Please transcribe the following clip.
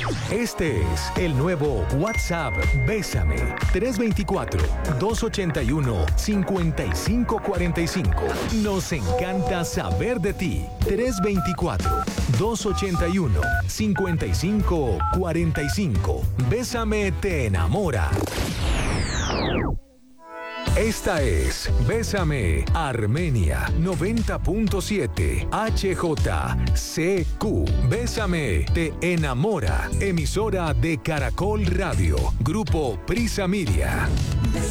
Este es el nuevo WhatsApp Bésame 324-281-5545. Nos encanta saber de ti. 324-281-5545. Bésame te enamora. Esta es Bésame Armenia 90.7 HJCQ. Bésame te enamora. Emisora de Caracol Radio. Grupo Prisa Media.